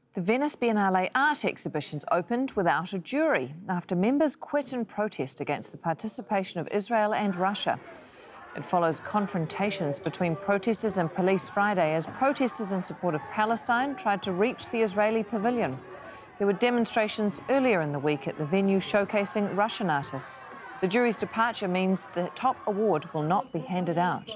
The Venice Biennale art exhibitions opened without a jury after members quit in protest against the participation of Israel and Russia. It follows confrontations between protesters and police Friday as protesters in support of Palestine tried to reach the Israeli pavilion. There were demonstrations earlier in the week at the venue showcasing Russian artists. The jury's departure means the top award will not be handed out.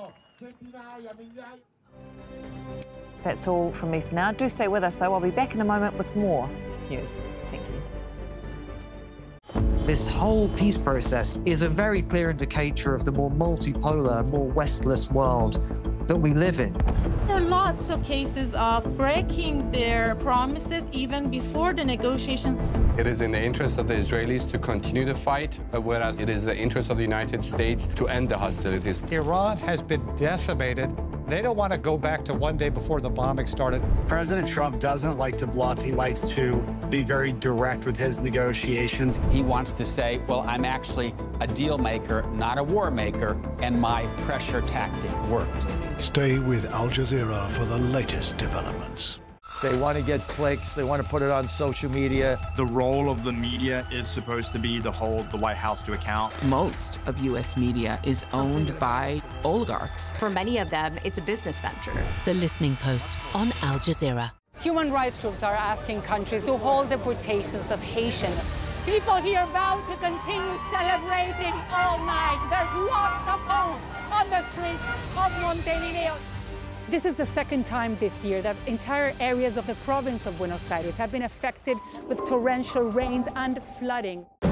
That's all from me for now. Do stay with us, though. I'll be back in a moment with more news. Thank you. This whole peace process is a very clear indicator of the more multipolar, more Westless world that we live in. There are lots of cases of breaking their promises even before the negotiations. It is in the interest of the Israelis to continue the fight, whereas it is the interest of the United States to end the hostilities. Iran has been decimated. They don't want to go back to one day before the bombing started. President Trump doesn't like to bluff. He likes to be very direct with his negotiations. He wants to say, well, I'm actually a deal maker, not a war maker, and my pressure tactic worked. Stay with Al Jazeera for the latest developments. They want to get clicks. They want to put it on social media. The role of the media is supposed to be to hold the White House to account. Most of U.S. media is owned by oligarchs. For many of them, it's a business venture. The Listening Post on Al Jazeera. Human rights groups are asking countries to hold deportations of Haitians. People here vow to continue celebrating all night. There's lots of hope on the streets of Montevideo. This is the second time this year that entire areas of the province of Buenos Aires have been affected with torrential rains and flooding.